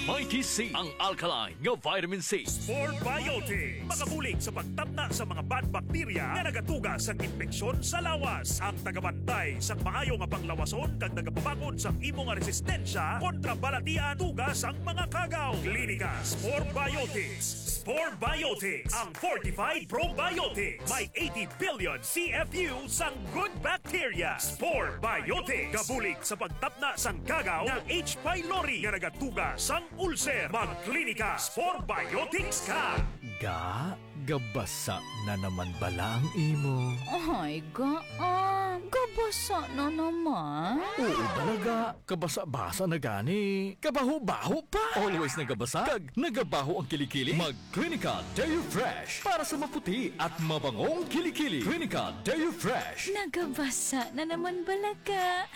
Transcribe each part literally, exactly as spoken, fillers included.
Mighty C, ang alkaline nga vitamin C. Sport Biotics, makabulig sa pagtapna sa mga bad bacteria nga nagatuga sa infeksyon sa lawas. Ang tagabantay sa maayo nga panglawason kag nagapabakod sa imo nga resistensya kontra balatian tugas ang mga kagaw. Klinika Sport Biotics. Sport Biotics, ang fortified probiotics. May eighty billion C F U sang good bacteria. Sport Biotics, kabulig sa pagtapna sang kagaw ng H. pylori nga nagatuga sang ulcer. Magklinika Sport Biotics ka. Ga, gabasa na naman bala ang imo. Ay, gaan. Gabasa na naman. Oo talaga, kabasa-basa na gani. Kabaho-baho pa. Always nagabasa, kag nagabaho ang kilikili. Mag-Clinica Deo Fresh para sa maputi at mabangong kilikili. Clinica Deo Fresh. Nagabasa na naman balaga.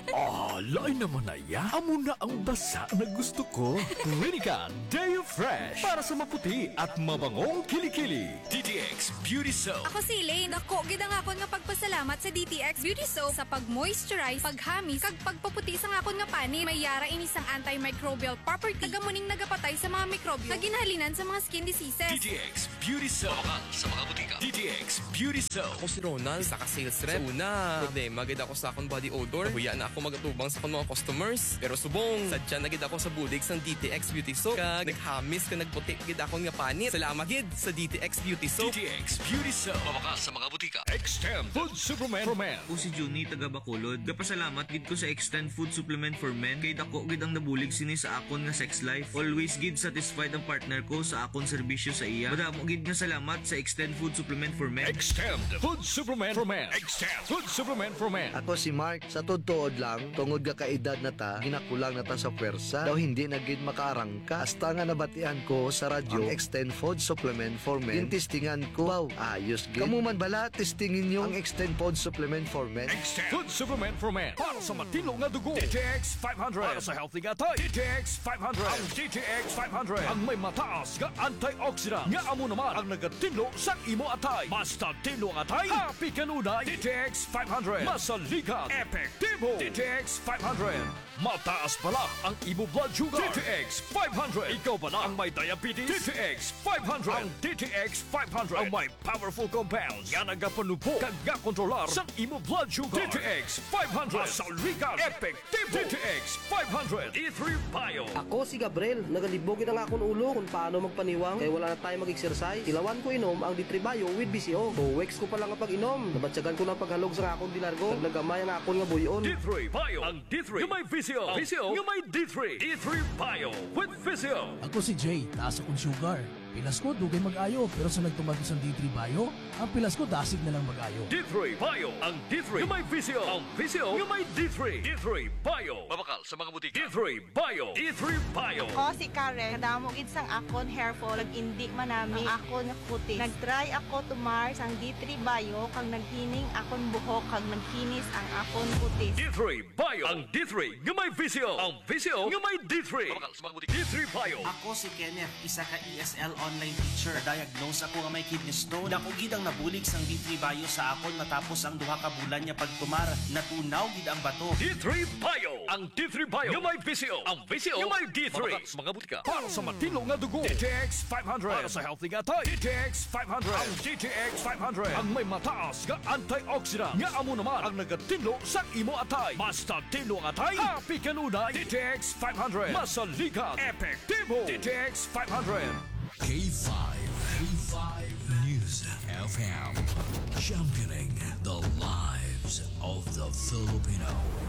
Ah, lain naman na ya. Amo na ang basa na gusto ko. Clinica Deo Fresh para sa maputi at mabangong kilikili. D T X Beauty Soap. Ako si Elaine. Ako, gid ang akon nga pagpasalamat sa D T X Beauty Soap sa pag-moisturize, paghamis, kag pagpaputi sa akon nga pani. May yara inis ang antimicrobial property. Tagamuning nagapatay sa mga mikrobyo na ginhalinan sa mga skin diseases. D T X Beauty Soap. Mabakal sa mga butika. D T X Beauty Soap. Ako si Ronald, isa ka sales rep. Sa una, problema gid ako sa akong body odor. Huya na ako magatubang sa akong mga customers. Pero subong, sadya na gid ako sa bulig sang D T X Beauty Soap. Kag naghamis ka nagputi gid akong nga panit. Salamat gid sa D T X Beauty Soap. D T X Beauty Soap. Mabakal sa mga butika. Extend Food Supplement for Men. Ako si Juni taga Bacolod. Gapasalamat gid ko sa Extend Food Supplement for Men kay dako gid ang nabulig sini sa akon nga sex life. Always gid satisfied ang partner ko sa akon serbisyo sa iya. Madamo gid nga salamat sa Extend Food Supplement for Men. Extend Food Supplement for Men. Extend Food Supplement for Men. Ako si Mark, sa todtood lang, tungod ga kaedad na ta, ginakulang na ta sa pwersa, daw hindi na gid makaarangka. Hasta nga nabatian ko sa radyo, ang Extend Food Supplement for Men. Yung testingan ko, wow, ayos gid. Kamu man bala, testingin nyo ang Extend Food Supplement for Men. Extend Food Supplement for Men. Para sa matino nga dugo. D T X five hundred. Para sa healthy nga tay. D T X five hundred. Ang D T X five hundred. Ang may mataas nga antioxidant. Nga amo naman ang nagatinlo sa imo atay. Basta tinlo ang atay. Happy kanunay. D T X five hundred. Masaligan. Epektibo. D T X five hundred. Mataas pala ang imo blood sugar. D T X five hundred. Ikaw pala ang may diabetes. D T X five hundred. Ang D T X five hundred. Ang may powerful compounds. Nga nagapanupo. Kag nga kontrolar sa imo blood sugar. D T X five hundred. Masaligan. Epektibo. D T X five hundred. D three Bio. Ako si Gabriel, nagalibogin ang akong ulo kung paano magpaniwang kaya wala na tayo mag-exercise. Ilawan ko inom ang D three Bio with B C O. two weeks ko pa lang ang pag-inom. Nabatsagan ko ng paghalog sa akong dilargo. Nagnagamay ang akong nga buyon. D three Bio. Ang D three. Yung may V C O. V C O. Yung may D three. D three Bio with V C O. Ako si Jay, taas akong sugar. Pilas ko, dugay mag-ayo. Pero sa nagtumagos ang D three Bio, ang pilas ko dasig na lang mag-ayo. D three Bio. Ang D three. Yung may V C O. Ang V C O. Yung may D three. D three Bio. Mabakal sa mga butika. D three Bio. D three Bio. Ako si Karen, kadamo gid sang akon hair fall, nag-indi man nami akon kutis. Nag-try ako tumar sang D three Bio kag naghining akon buhok kag nagkinis ang akon kutis. D three Bio. Ang D three. Yung may V C O. Ang V C O. Yung may D three. Mabakal sa mga butika. D three Bio. Ako si Kenneth, isa ka E S L online teacher. Diagnose ako nga may kidney stone. Dako gid ang nabulig sang D three Bio sa akon matapos ang duha ka bulan niya pagtumar. Natunaw gid ang bato. D three Bio. Ang D three Bio. Yung may V C O. Ang V C O. Yung may D three. Mabakal sa mga butika. Para sa matino nga dugo. D T X five hundred. Para sa healthy nga tay. D T X five hundred. Ang D T X five hundred. Ang may mataas nga antioxidant. Nga amo naman ang nagatinlo sa imo atay. Basta tinlo ang atay. Happy kanunay. D T X five hundred. Masaligan. Epektibo. D T X five hundred. K five. K five News F M. Championing the lives of the Filipino.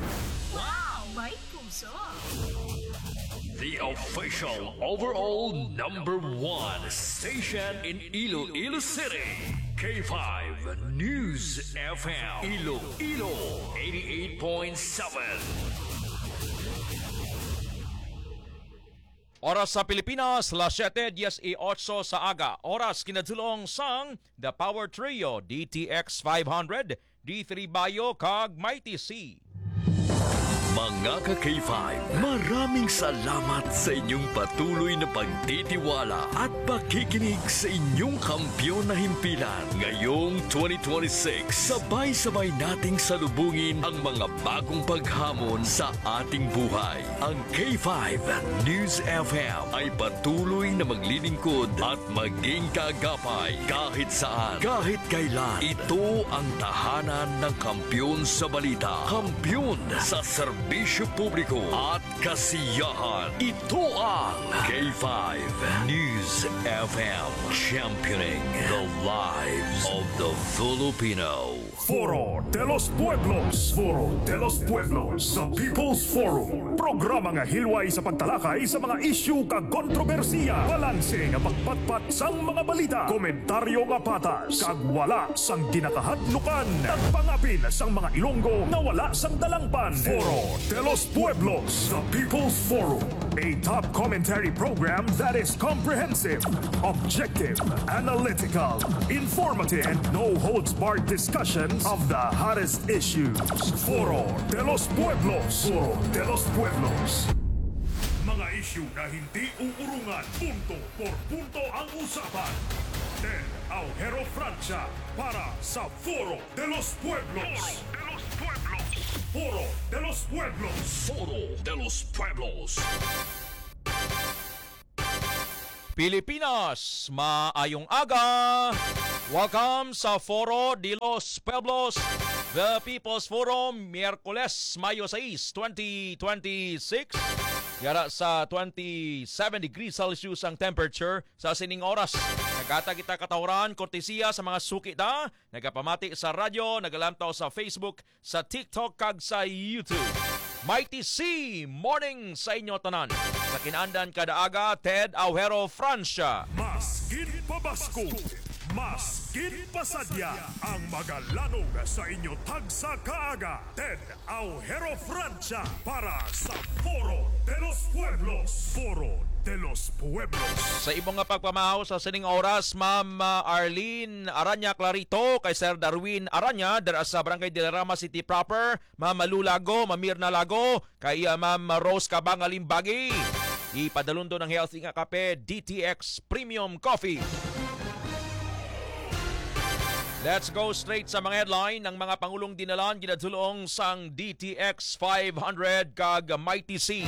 Wow! May puso! The official overall number one station in Iloilo City. K five News F M. Iloilo eighty-eight point seven. Oras sa Pilipinas, las siete diez y ocho sa aga. Oras kinadulong sang The Power Trio, D T X five hundred, D three Bio, kag Mighty C. Mga ka-K five, maraming salamat sa inyong patuloy na pagtitiwala at pakikinig sa inyong kampyon na himpilan. Ngayong twenty twenty-six, sabay-sabay nating salubungin ang mga bagong paghamon sa ating buhay. Ang K five News F M ay patuloy na maglilingkod at maging kaagapay kahit saan, kahit kailan. Ito ang tahanan ng kampyon sa balita, kampyon sa serbisyo publiko at kasiyahan. Ito ang K five News F M, championing the lives of the Filipino. Foro de los Pueblos. Foro de los Pueblos sa People's Forum. Programa nga hilway sa pagtalakay sa mga isyu kag kontrobersiya. Balanse nga pagpatpat sang mga balita. Komentaryo nga patas. Kag wala sang ginakahadlukan. Nagpangapin sang mga Ilonggo na wala sang dalangpan. Foro de los Pueblos sa People's Forum. A top commentary program that is comprehensive, objective, analytical, informative, and no-holds-barred discussions of the hottest issues. Foro de los Pueblos. Foro de los Pueblos. Mga isyu na hindi uurungan. Punto por punto ang usapan. Ted Aujero Francia para sa Foro de los Pueblos. Foro de los Pueblos. Foro de los Pueblos. Pilipinas, maayong aga! Welcome sa Foro de los Pueblos, the People's Forum, Miyerkules, Mayo sais, twenty twenty-six. Yara sa twenty-seven degrees Celsius ang temperature sa sining oras. Nagata kita katawran, kortesiya sa mga suki da. Nagapamati sa radyo, nagalamtaw sa Facebook, sa TikTok, kag sa YouTube. Mighty C, morning sa inyo tanan. Sa kinandan kada aga, Ted Aujero Francia. Mas ginpabasko, mas ginpasadya ang magalanog sa inyo tagsa kaaga. Ted Aujero Francia para sa Foro de los Pueblos. Foro de los Pueblos. Sa ibong nga pagpamahaw sa sining oras, Ma'am uh, Arlene Aranya Clarito, kay Sir Darwin Aranya, dara sa Barangay Dilarama City proper, Ma'am Malu Lago, Ma'am Mirna Lago, kay uh, Ma'am Rose Cabanga Limbagi. Ipadalondo ng healthy nga kape, D T X Premium Coffee. Let's go straight sa mga headline ng mga pangulong dinalan ginadulong sang D T X five hundred kag Mighty C.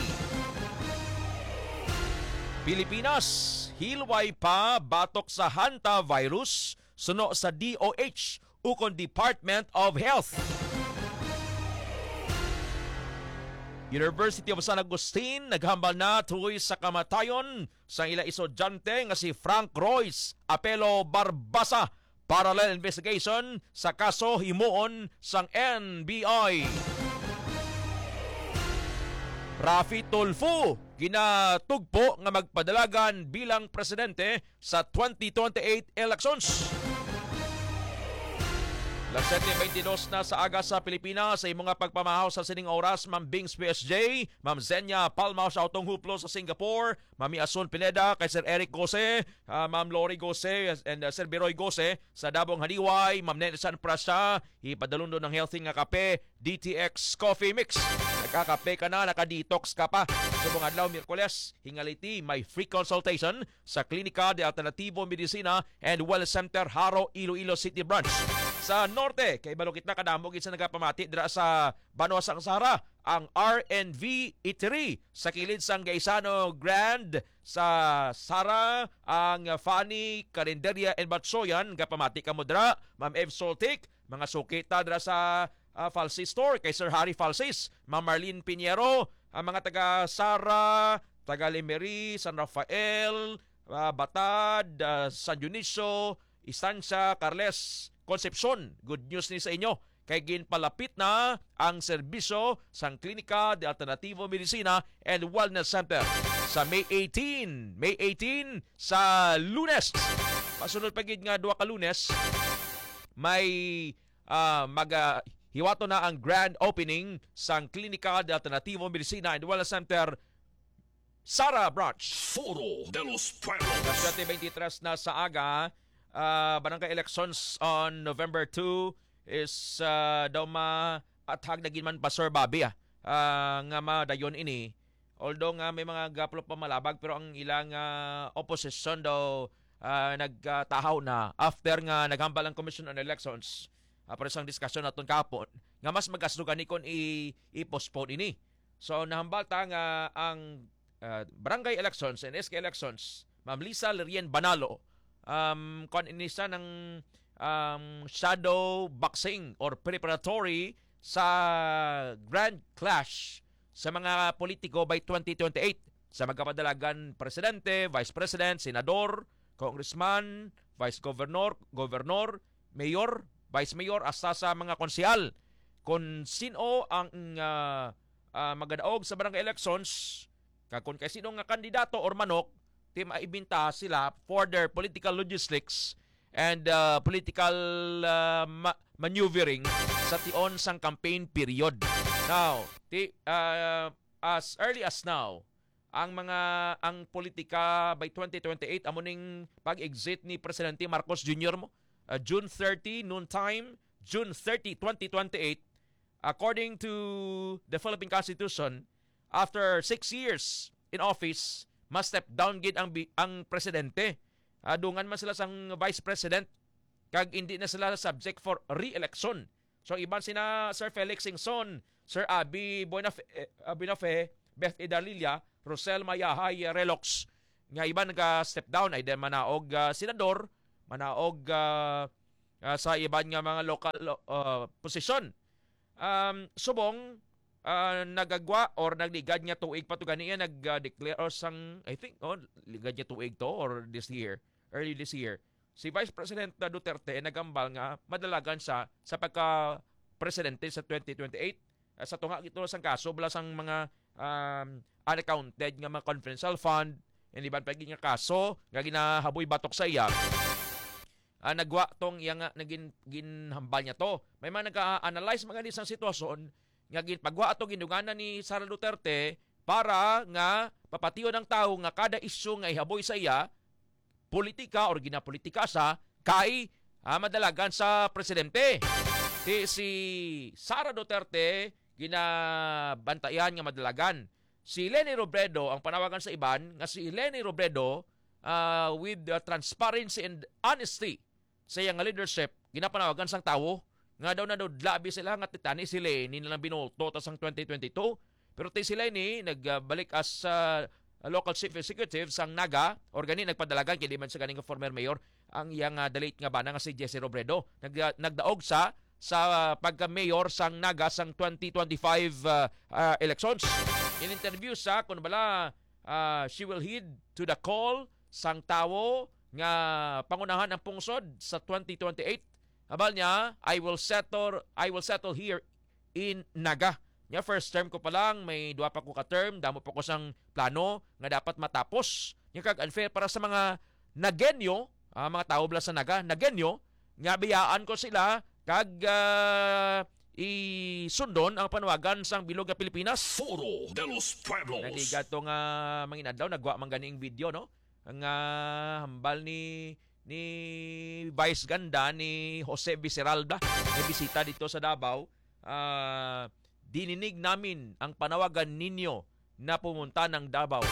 Pilipinas, hilway pa batok sa hantavirus suno sa D O H ukon Department of Health. University of San Agustin naghambal na tuloy sa kamatayon sa ila estudyante nga si Frank Royce Apelo Barbasa. Parallel investigation sa kaso himuon sang N B I. Rafi Tulfo ginatugpo nga magpadalagan bilang presidente sa twenty twenty-eight elections. Las seven twenty-two na sa aga sa Pilipinas sa imong pagpamahaw sa sining oras, Ma'am Bings P S J, Ma'am Zenya Palmao sa Autong Huplo sa Singapore, Mami Asun Pineda kay Sir Eric Gose, uh, Ma'am Lori Gose and uh, Sir Biroy Gose sa Dabong Haliway, Ma'am Nelson Prasya, ipadalondo ng healthy nga kape, D T X Coffee Mix. Nakakape ka na, nakadetox ka pa. Subong adlaw Miyerkules, hingaliti may free consultation sa Klinika de Alternativo Medicina and Wellness Center Haro, Iloilo City Branch. Sa norte, kay balukit na kadamog isa nagapamati dira sa Banwa sang Sara, ang R and V Eatery sa kilid sang Gaisano Grand sa Sara, ang Fanny Carinderia and Batsoyan, gapamati ka mo dira, Ma'am Ev Soltic, mga sukita dira sa uh, Falsis Store, kay Sir Harry Falsis, Ma'am Marlene Pinheiro, ang mga taga Sara, taga Lemery, San Rafael, uh, Batad, uh, San Dionisio, Estancia, Carles, Concepcion. Good news ni sa inyo. Kay ginpalapit na ang serbisyo sa Klinika de Alternativo Medicina and Wellness Center sa May eighteenth. May eighteenth sa Lunes. Masunod pagid nga duha ka Lunes, may uh, mag uh, hiwato na ang grand opening sa Klinika de Alternativo Medicina and Wellness Center Sara Branch. Foro de los Pueblos. seven twenty-three na sa aga. Uh, barangay elections on November second is uh, daw ma at hag naging man pa Sir Bobby ah. uh, nga madayon ini. Although nga may mga gaplo pa malabag pero ang ilang uh, opposition daw uh, nagtahaw na after nga naghambal ang Commission on Elections uh, para sa diskusyon naton kapon nga mas magasdugan ni kon i- i-postpone ini. So nahambal ta nga ang uh, barangay elections and S K elections, Ma'am Lisa Lerien Banalo um kon inisa ng um, shadow boxing or preparatory sa Grand Clash sa mga politiko by twenty twenty-eight sa magkapadalagan presidente, vice president, senador, congressman, vice governor, governor, mayor, vice mayor, hasta sa mga konsyal. Kung sino ang uh, uh, magadaog sa barangay elections, kung kay sino nga kandidato or manok, ti maibinta sila for their political logistics and uh, political uh, ma- maneuvering sa tion sang campaign period. Now, ti, uh, as early as now, ang mga ang politika by twenty twenty-eight amuning pag-exit ni Presidente Marcos Junior mo, uh, June thirtieth noon time, June thirtieth, twenty twenty-eight, according to the Philippine Constitution, after six years in office, must step down gid ang ang presidente. Uh, dungan man sila sang vice president kag hindi na sila subject for re-election. So iban sina Sir Felix Singson, Sir Abby Buenafe, uh, Buenafe, Beth Idalilia, Rosel Mayahay Relox, nga iban nag-step down ay den manaog uh, senador, manaog uh, uh, sa iban nga mga local uh, posisyon. Um, subong uh, nagagwa or nagligad nga tuig patugan niya nag-declare or sang I think oh ligad niya tuig to or this year, early this year. Si Vice President Duterte nagambal nga madalagan sa sa pagka presidente sa twenty twenty-eight. Uh, sa tunga ito sang kaso bala sang mga um, unaccounted nga mga confidential fund and iban pa nga kaso nga ginahaboy batok sa iya. Uh, nagwa tong iya nga nagin ginhambal niya to. May mga nag-analyze mga isang sitwasyon nga ginpagwa ato ginduganan ni Sara Duterte para nga papatiyon ng tao nga kada isyu nga ihaboy sa iya politika or ginapolitika sa kay ah, madalagan sa presidente. Di si Sara Duterte ginabantayan nga madalagan. Si Leni Robredo ang panawagan sa iban nga si Leni Robredo uh, with uh, transparency and honesty sa iyang leadership ginapanawagan sang tawo nga daw na daw labi sila nga titani si Leni nilang binulto ta sang twenty twenty-two pero ti si Leni nagbalik as uh, local chief executive sang Naga or gani nagpadalagan kay di man sa ganing former mayor ang iyang uh, dalate nga bana nga si Jesse Robredo nag nagdaog sa sa uh, pagka-mayor sang Naga sang twenty twenty-five uh, uh, elections. In interview sa kun bala uh, she will heed to the call sang tawo nga pangunahan ang pungsod sa twenty twenty-eight. Abal niya, I will settle I will settle here in Naga. Nya first term ko pa lang, may dua pa ko ka term, damo pa ko sang plano nga dapat matapos. Nya kag unfair para sa mga nagenyo, uh, mga tao bala sa Naga, nagenyo nga biyaan ko sila kag uh, isundon ang panawagan sang bilog nga Pilipinas. Foro de los Pueblos. Naligat to nga manginadlaw nagwa man ganing video no. Ang uh, hambal ni ni Vice Ganda ni Jose Viceralda na bisita dito sa Davao. Uh, dininig namin ang panawagan ninyo na pumunta ng Davao.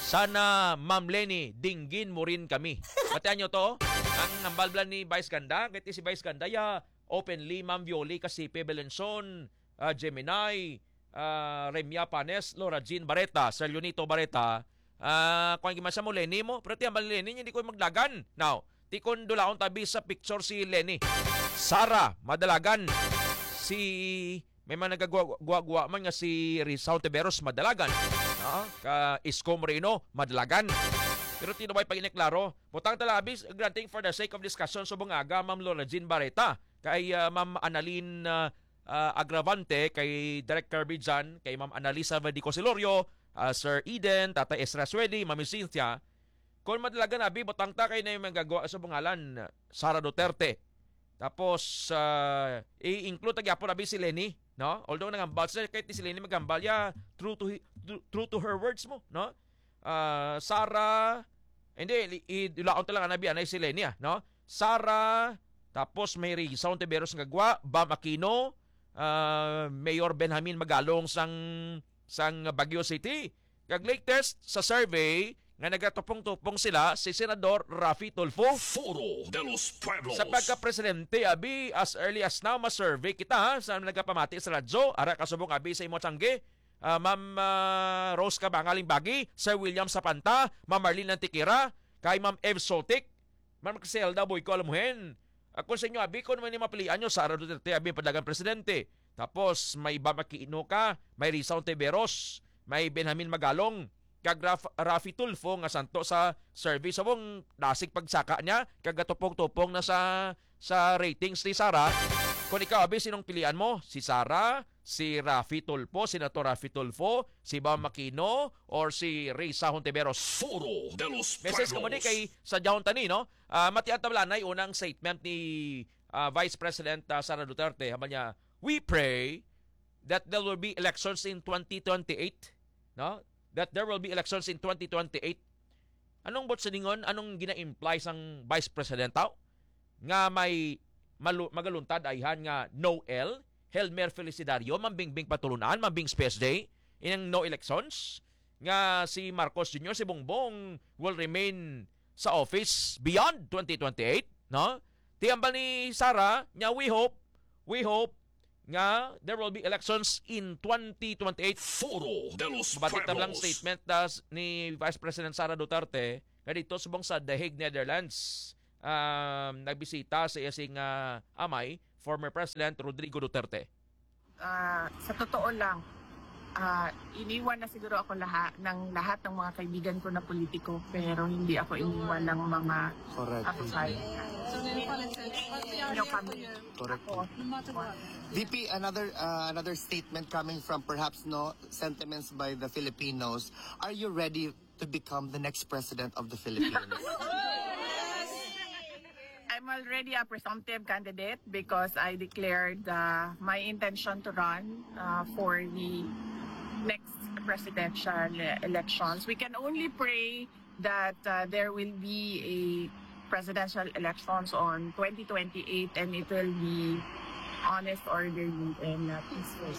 Sana, Ma'am Leni, dinggin mo rin kami. Patihan nyo to, ang nambalbla ni Vice Ganda, kahit si Vice Ganda, ya, openly, Ma'am Violi, Casipe Belenson, uh, Gemini, uh, Remia Panes, Laura Jean Barreta, Sir Leonito Barreta, uh, kung ang sa mo, Leni mo, pero tiyan ba Leni, hindi ko maglagan. Now, ti kon dulaon tabi sa picture si Leni. Sara, madalagan. Si may mga nagagwa-gwa man nga si Rizal Tiberos madalagan. Uh, ka Isko Moreno madalagan. Pero tinubay pag iniklaro, butang talabis granting for the sake of discussion subong aga Ma'am Laura Jean Barreta kay uh, Ma'am Annalyn uh, uh, Agravante, kay Direk Kirby Jan, kay Ma'am Annalisa Vadico Silorio, uh, Sir Eden, Tata Esra Swedi, Ma'am Cynthia. Kung madalagan abi butang ta kay na yung magagawa sa pangalan Sara Duterte. Tapos uh, i-include tagyapon abi si Leni, no? Although nangambal siya kahit si Leni magambal ya true to true to her words mo, no? Uh, Sara hindi ilaon ta lang anabi anay si Leni, ah, no? Sara, tapos may Rizal Tiberos nga gwa, Bam Aquino, uh, Mayor Benjamin Magalong sang sang Baguio City. Kag latest sa survey nga nagatupong-tupong sila si Senador Raffy Tulfo. Foro de los Pueblos. Sa pagka-presidente, abi, as early as now, ma-survey kita ha, sa nagapamati sa radyo. Ara kasubong abi sa imo tiyangge. Uh, Ma'am uh, Rose Cabangaling Bagi, Sir William Sapanta, Ma'am Marlene Antiquera, kay Ma'am Ev Sotik, Ma'am Caselda Boyko Alamuhen. Ako sa inyo, abi, kung naman yung mapilian nyo, Sara Duterte, abi, padagang presidente. Tapos, may Iba Makiino ka, may Risa Ontiveros, may Benjamin Magalong, kag Raf- Raffy Tulfo nga santo sa survey. So, mong nasig pagsaka niya, kag tupong-tupong na sa, sa ratings ni Sara. Kung ikaw, abi, sinong pilian mo? Si Sara, si Raffy Tulfo, Senator Raffy Tulfo, si Iba Makiino, or si Risa Hontiveros? Foro de los Pueblos. Message ka mo ni kay sa Jahon Tani, no? Uh, Matian Tablanay, unang statement ni uh, Vice President uh, Sara Duterte. Haman niya, we pray that there will be elections in twenty twenty-eight, no? That there will be elections in twenty twenty-eight. Anong bot siningon? Anong gina-imply sang Vice President tao? Nga may malu- magaluntad ayhan nga no-el, Helmer Felicidario, mambingbing patulunan, mambing space day, inang no elections, nga si Marcos Junior, si Bongbong will remain sa office beyond twenty twenty-eight, no? Tiyambal ni Sara, nga we hope, we hope, nga there will be elections in twenty twenty-eight. Foro de los Mabatik Pueblos. lang statement das ni Vice President Sara Duterte nga dito subong sa The Hague, Netherlands. Um, nagbisita sa iyasing uh, amay, former President Rodrigo Duterte. Uh, sa totoo lang, uh, iniwan na siguro ako lahat ng lahat ng mga kaibigan ko na politiko, pero hindi ako iniwan ng mga outside. Correct. V P, another uh, another statement coming from perhaps no sentiments by the Filipinos. Are you ready to become the next president of the Philippines? I'm already a presumptive candidate because I declared uh, my intention to run uh, for the next presidential elections. We can only pray that uh, there will be a presidential elections on twenty twenty-eight and it will be honest, orderly, and uh, peaceful.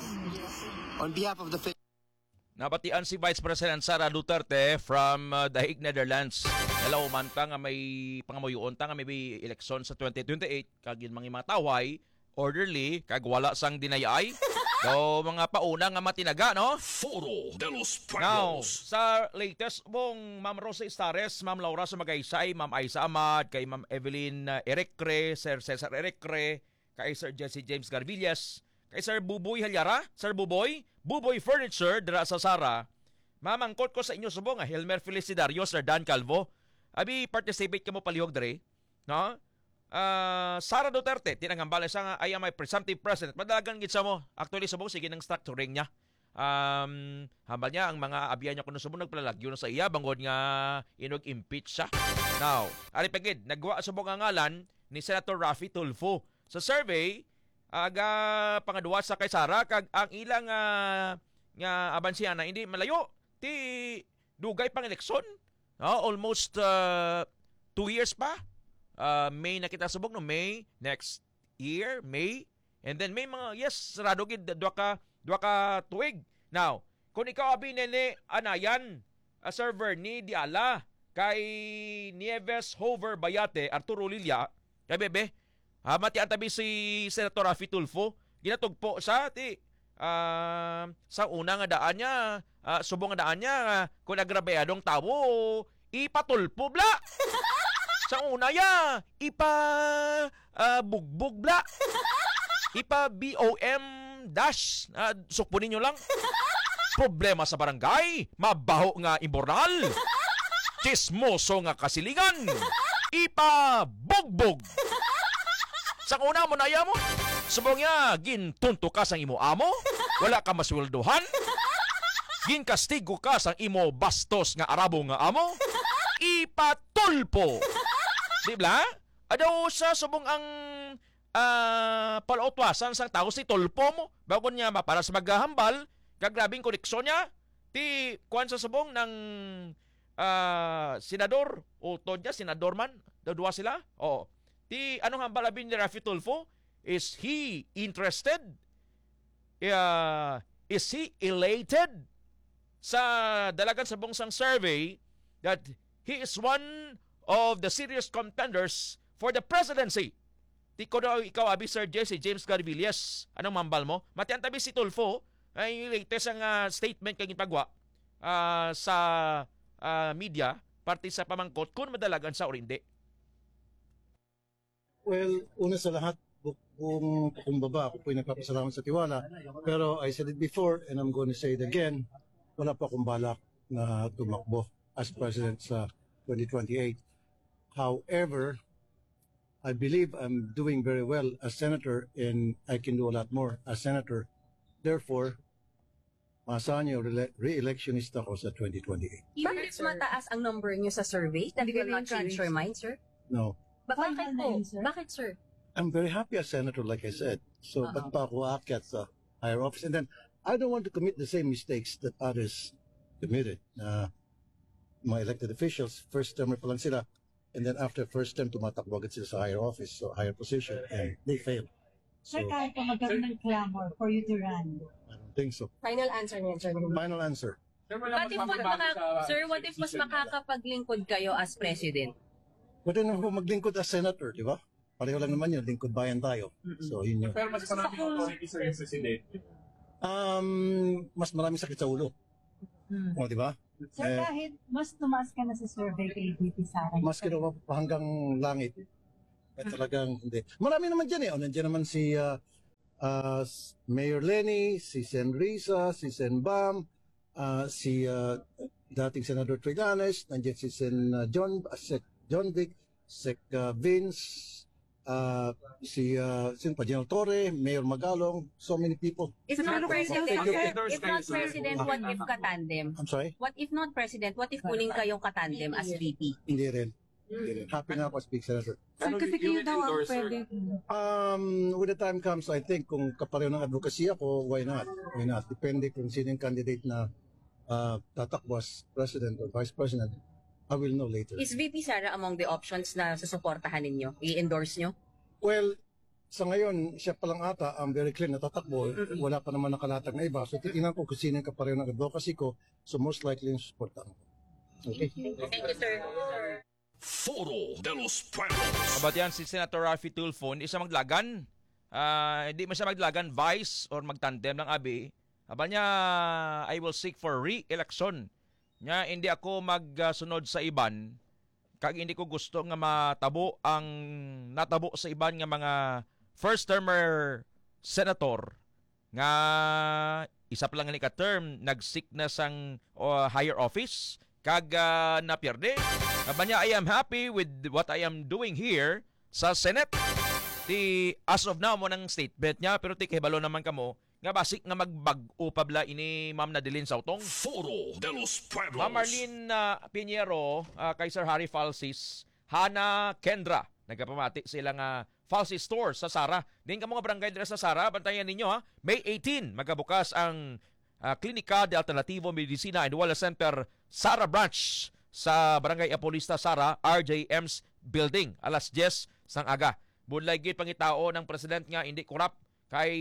On behalf of the Philippines, Nabatian si Vice President Sara Duterte from uh, The Hague, Netherlands. Hello, man ta nga may pangamuyoon ta nga may eleksyon sa twenty twenty-eight kag yun mga mataway, orderly, kag wala sang dinayay. So, mga pauna nga matinaga, no? Foro de los Now, Pueblos. sa latest mong Ma'am Rosa Estares, Ma'am Laura Sumagaysay, Ma'am Aisa Ahmad, kay Ma'am Evelyn uh, Erecre, Sir Cesar Erecre, kay Sir Jesse James Garvillas, kay Sir Buboy Halyara, Sir Buboy, Buboy Furniture, dira sa Sara. Mamangkot ko sa inyo subong, ah, Helmer Felicidario, Sir Dan Calvo. Abi, participate ka mo palihog dere, no? Uh, Sara Duterte, tinangambala siya nga, I am my presumptive president. Madalagan gid sa mo. Actually, subong, sige ng structuring niya. Um, hambal niya, ang mga abiyan niya kuno subong, nagplalagyo na sa iya, bangod nga inog-impeach siya. Now, ari pagid, nagwa subong nga ngalan ni Senator Raffy Tulfo. Sa survey, aga pangaduwa sa kay Sara, kag ang ilang uh, nga abansiya na hindi malayo, ti dugay pang eleksyon. No? Almost uh, two years pa. Uh, May nakita subok no May next year, May. And then may mga yes, sarado gid duha ka duha ka tuig. Now, kung ikaw abi nene anayan, a server ni Diala kay Nieves Hover Bayate, Arturo Lilia, kay bebe, ah, mati antabi si Senator Raffy Tulfo, ginatugpo sa ti uh, sa una nga daan niya, uh, subong nga daan niya, uh, kung agrabeadong tawo, ipatulpo bla. Sa una ya, ipa uh, bugbog bla. Ipa B O M dash. Uh, sukpunin nyo lang. Problema sa barangay. Mabaho nga imbornal. Chismoso nga kasilingan. Ipa bugbog. Sa una mo na ya mo. Subong ya, gintunto ka sang imo amo. Wala ka masweldohan. Ginkastigo ka sang imo bastos nga arabo nga amo. Ipatulpo. Di ba? Adaw sa subong ang uh, palautwasan sang tao si Tulpo mo. Bago niya para sa maghahambal, kagrabing koneksyon niya, ti kuwan sa subong ng uh, senador, o to niya, senador man, dadua sila. O, ti anong hambal abin ni Raffy Tulfo? Is he interested uh, is he elated sa dalagan sa bungsang survey that he is one of the serious contenders for the presidency? Di ko daw ikaw, abi, Sir Jesse James Garvillas. Anong mambal mo? Matian tabi si Tulfo, ay latest ang uh, statement kay ginpagwa uh, sa uh, media, parte sa pamangkot, kung madalagan sa or hindi. Well, una sa lahat, kung kumbaba, ako po'y nagpapasalamat sa tiwala. Pero I said it before, and I'm going to say it again, wala pa akong balak na tumakbo as president sa twenty twenty-eight. However, I believe I'm doing very well as senator and I can do a lot more as senator. Therefore, maasahan niyo, re- re-electionist ako sa twenty twenty-eight. Bakit mataas ang number niyo sa survey? That will not change your mind, sir? No. Ba- bakit po? Bakit, sir? I'm very happy as senator, like I said. So, uh-huh. ba't pa ako aakyat sa higher office? And then, I don't want to commit the same mistakes that others committed. Uh, mga elected officials, first term pa lang sila. And then after first term, tumatakbo agad sila sa higher office, so higher position, and they fail. So, Sir, kaya po magkaroon ng clamor for you to run? I don't think so. Final answer niyan, sir. Final answer. What if, what maka- sir, what if mas makakapaglingkod kayo as president? Pwede na ako maglingkod as senator, di ba? Pareho lang naman yun, lingkod bayan tayo. So, yun yun. Pero mas marami authority, sir, yung president. Um, mas maraming sakit sa ulo. Hmm. O, di ba? Sir, Eh, kahit mas tumaas ka na sa survey kay V P Sara. mas kinuha pa hanggang langit. Eh, talagang hindi. Marami naman dyan eh. O, nandiyan naman si uh, uh, Mayor Lenny, si Sen Risa, si Sen Bam, uh, si uh, dating Senador Trillanes, nandiyan si Sen uh, John, uh, Sec John Vic, Sec uh, Vince, uh, si uh, Sen pa, General Torre, Mayor Magalong, so many people. If not president, Thank you. if not president, what if katandem? I'm sorry? What if not president, what if kuling kayong katandem as V P? Hindi rin. Hindi rin. Happy na ako as big senator. Sir, kasi kayo daw ang pwede. Um, when the time comes, I think kung kapareho ng advocacy ako, why not? Why not? Depende kung sino yung candidate na uh, tatakbo as president or vice president. I will know later. Is V P Sara among the options na susuportahan ninyo? I-endorse nyo? Well, sa ngayon, siya pa lang ata, ang very clear na tatakbo. Wala pa naman nakalatag na iba. So, titignan ko kung sino yung kapareho ng advocacy ko. So, most likely yung supportahan ko. Okay? Thank you, sir. Foro de los Pueblos. Abat yan si Senator Raffy Tulfo, hindi siya maglagan. Uh, hindi mo siya maglagan vice or magtandem ng abi. Aba niya, I will seek for re-election. Nya, hindi ako magsunod sa iban. Kag hindi ko gusto nga matabo ang natabo sa iban nga mga first-termer senator nga isa pa lang ni ka-term nag-seek na sang uh, higher office kag uh, napierde. Aba niya, I am happy with what I am doing here sa Senate. Ti as of now mo ng statement niya, pero ti kahibalo naman kamo nga basik nga magbag-o pabla ini Ma'am Nadilin Sautong. Foro de los Pueblos. Ma'am Marlene uh, Piñero, uh, kay Sir Harry Falsis, Hana Kendra, nagkapamati sila nga Falsis Store sa Sara. Din ka mga barangay dira sa Sara, bantayan ninyo ha. May eighteen, magkabukas ang uh, Klinika de Alternativo Medicina and Wellness Center Sara Branch sa Barangay Apolista Sara, R J M's Building, alas diyes sang aga. Budlay gid pangitao ng president nga hindi korap kay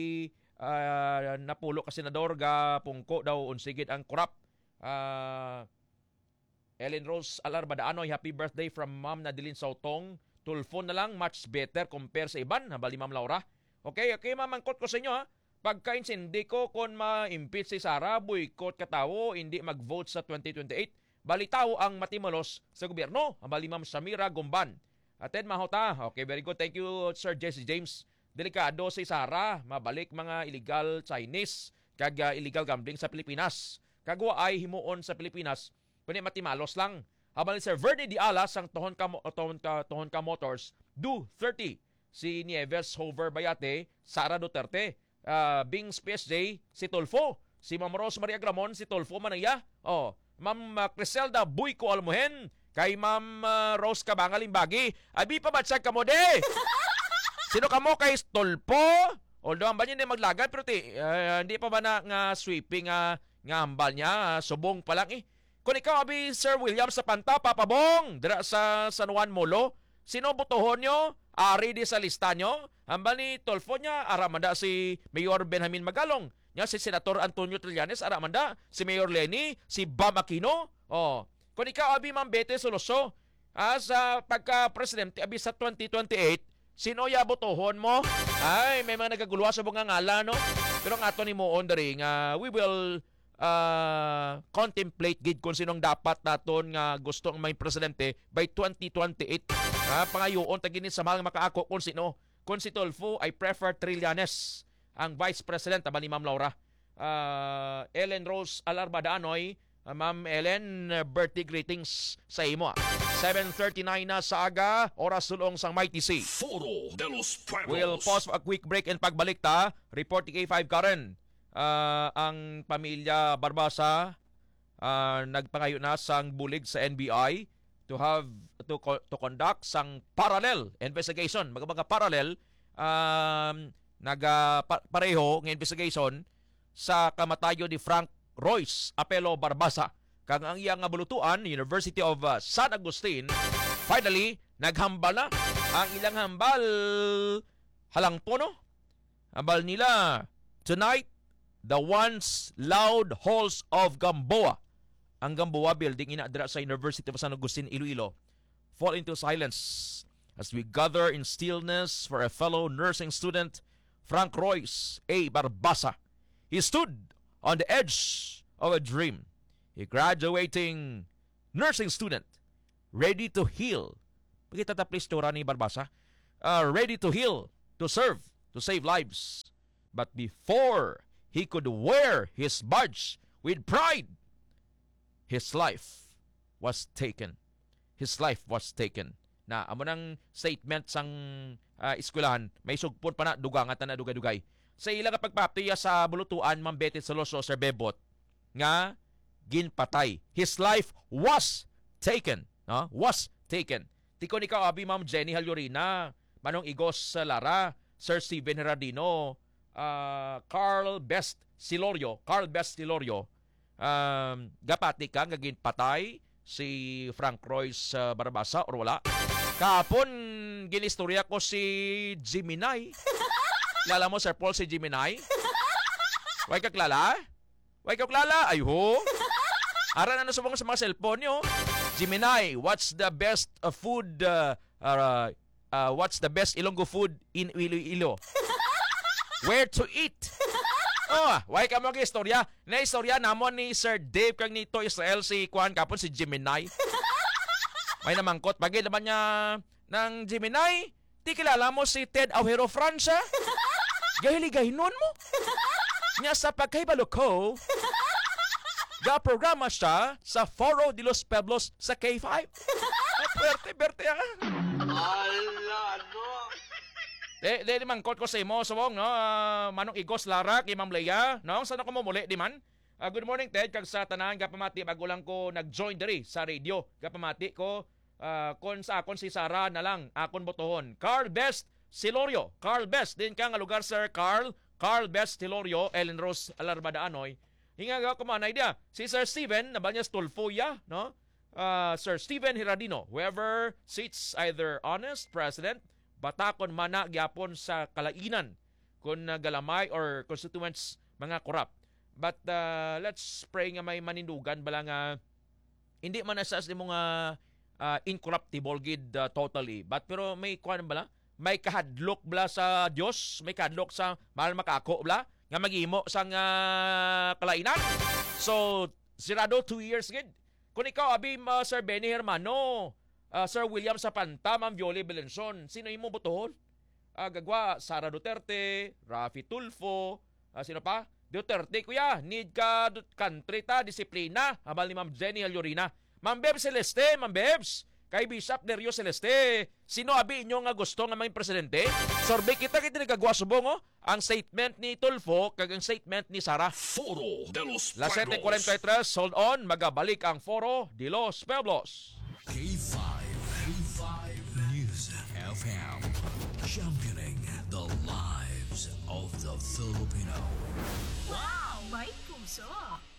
uh, napulo ka senador ga pungko daw unsigid ang korap. Uh, Ellen Rose Alarbadaanoy, happy birthday from Ma'am Nadilin Sautong. Tulfo na lang, much better compare sa iban. Habali Ma'am Laura. Okay, okay, mamangkot ko sa inyo ha. Pagka-insindi ko kung ma-impeach si Sara, boycott katawo, hindi mag-vote sa twenty twenty-eight. Balitaw ang matimalos sa gobyerno. Habali Ma'am Samira Gumban. Aten mahota. Okay, very good. Thank you, Sir Jesse James. Delikado si Sara. Mabalik mga illegal Chinese kag uh, illegal gambling sa Pilipinas. Kagwa ay himuon sa Pilipinas. Kundi matimalos lang. Habang Sir Verde Di Alas ang Tohon ka, Tohon ka, Tohon ka Motors, do thirty. Si Nieves Hover Bayate, Sara Duterte, uh, Bings P S J, si Tulfo. Si Ma'am Rose Maria Gramon, si Tulfo Manaya. Oh, Ma'am uh, Criselda Buyco Almuhen, kay Ma'am uh, Rose Kabangaling Bagi. Abi pa batsag ka mo de. Sino ka mo kay Tulfo? Although ang banyan na maglagan, pero ti, uh, hindi pa ba na nga sweeping uh, nga hambal niya, uh, subong pa lang eh. Kung ikaw, abi, Sir William sa Panta, Papabong, dira sa San Juan Molo, sino botohon nyo? Ari di sa lista nyo. Hamba ni Tulfo niya, aramanda si Mayor Benjamin Magalong. Nya si Senator Antonio Trillanes, aramanda. Si Mayor Lenny, si Bam Aquino. Oh. Kung ikaw, abi Mambete Soloso, ah, sa pagka-presidente, abi sa twenty twenty-eight, sino ya botohon mo? Ay, may mga nagaguluha sa mga ngala, no? Pero nga ito ni Moon dari nga, we will uh, contemplate gid kung sinong dapat naton nga gusto ang may presidente by twenty twenty-eight. Ah, pangayoon tagini sa mga makaako kung sino. Kung si Tulfo, I prefer Trillanes ang Vice President aba ni Ma'am Laura. Uh, Ellen Rose Alarbadaanoy, uh, Ma'am Ellen, uh, birthday greetings sa imo. seven thirty-nine na sa aga, oras sulong sang Mighty C. Foro de los Pueblos. We'll pause for a quick break and pagbalik ta, report K five Karen. Uh, ang pamilya Barbasa uh, nagpangayo na sang bulig sa N B I to have to to conduct sang parallel investigation. Mga mga parallel um, naga pareho ng investigation sa kamatayo ni Frank Royce Apelo Barbasa. Kang ang iyang bulutuan, University of uh, San Agustin, finally naghambal na. Ang ilang hambal halang puno. Hambal nila tonight, the once loud halls of Gamboa. Ang Gamboa building inadra sa University of San Agustin, Iloilo, fall into silence as we gather in stillness for a fellow nursing student, Frank Royce A. Barbasa. He stood on the edge of a dream. A graduating nursing student, ready to heal. Pagkita ta please tora ni Barbasa. Uh, ready to heal, to serve, to save lives. But before he could wear his badge with pride, his life was taken. His life was taken. Na amo nang statement sang uh, eskwelahan, may sugpon pa na dugangan na dugay-dugay. Sa ilang pagpaptiya sa bulutuan, Ma'am Betty Soloso, Sir Bebot, nga ginpatay. His life was taken. No? Was taken. Tikon ikaw, abi Ma'am Jenny Halyurina, Manong Igos Lara, Sir Steven Heradino, uh, Carl Best Silorio, Carl Best Silorio, um, gapati ka, nga ginpatay si Frank Royce uh, Barbasa or wala. Kahapon, ginistorya ko si Jiminay. Lala mo, Sir Paul, si Jiminay? Way ka klala? Way ka klala? Ay ho? Ara na nasubong sa mga cellphone nyo. Jiminay, what's the best uh, food, uh, uh, uh, what's the best Ilonggo food in Iloilo? Where to eat? Oh, way ka mo istorya. Na istorya namon ni Sir Dave kang nito Israel si Kwan kapon si Jiminay. May namangkot. Bagay naman niya ng Jiminay. Di kilala mo si Ted Aujero Francia? Gahiligahinon mo? Nya sa pagkahibalo ko, ga-programa siya sa Foro de los Pueblos sa K five. Pwerte, pwerte ah. Ala, no. De, de, di mangkot ko sa imo, subong, no? Uh, Manong Igos Lara, kay Ma'am Leia, no? Sana ko mo muli, di man? Uh, good morning, Ted. Kag sa tanan, kapamati, bago lang ko nag-join diri sa radio. Kapamati ko, uh, kon sa akon si Sara na lang, akon botohon. Carl Best Silorio. Carl Best, din ka nga lugar, Sir Carl. Carl Best Silorio, Ellen Rose Alarbadaanoy. Hinga nga kumanay dia. Si Sir Steven, nabanyas Tulfoya, no? Uh, Sir Steven Heradino, whoever sits either honest president, batakon mana gyapon sa kalainan kung uh, galamay or constituents mga corrupt. But uh, let's pray nga may manindugan bala nga hindi man asas ni mga uh, incorruptible gid uh, totally. But pero may kuan bala, may kahadlok bala sa Dios, may kahadlok sa mahal makako bala nga maghimo sang uh, kalainan. So sirado two years gid. Kung ikaw abi uh, Sir Benny Hermano, Uh, Sir William Sapanta, Ma'am Viole Belenson, sino imo botohon? Uh, gagwa, Sara Duterte, Rafi Tulfo, uh, sino pa? Duterte, kuya, need ka country ta, disiplina, habal ni Ma'am Jenny Halyurina. Ma'am Bebs Celeste, Ma'am Bebs, kay Bishop Nerio Celeste, sino abi inyo nga gusto nga maging presidente? Sorbe kita kita nagagwa subong, oh, ang statement ni Tulfo, kag ang statement ni Sara. Foro de los La seven forty-three, hold on, magabalik ang Foro de los Pueblos. K five, K five News F M, championing the lives of the Filipino. Wow! May puso!